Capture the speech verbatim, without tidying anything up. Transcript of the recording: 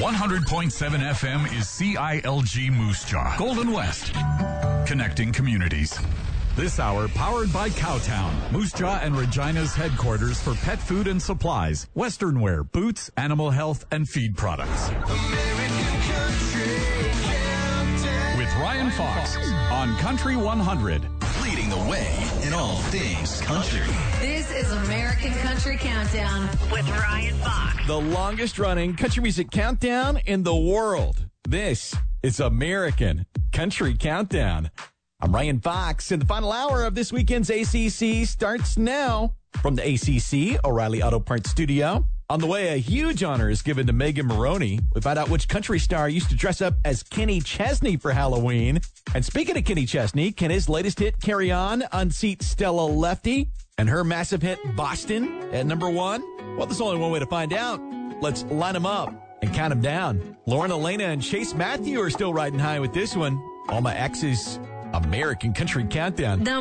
one hundred point seven F M is C I L G Moose Jaw, Golden West, connecting communities. This hour powered by Cowtown, Moose Jaw and Regina's headquarters for pet food and supplies, Western wear, boots, animal health, and feed products. With Ryan Fox on Country one hundred. Leading the way in all things country. This is American Country Countdown with Ryan Fox. The longest running country music countdown in the world. This is American Country Countdown. I'm Ryan Fox, and the final hour of this weekend's A C C starts now. From the A C C O'Reilly Auto Parts Studio. On the way, a huge honor is given to Megan Maroney. We find out which country star used to dress up as Kenny Chesney for Halloween. And speaking of Kenny Chesney, can his latest hit, Carry On, unseat Stella Lefty? And her massive hit, Boston, at number one? Well, there's only one way to find out. Let's line them up and count them down. Lauren Elena and Chase Matthew are still riding high with this one. All my exes, American Country Countdown. The